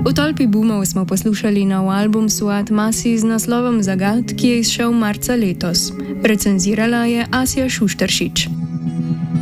V tolpi boomov smo poslušali nov album Suat Masi z naslovom Zagat, ki je izšel marca letos. Recenzirala je Asja Šušteršič.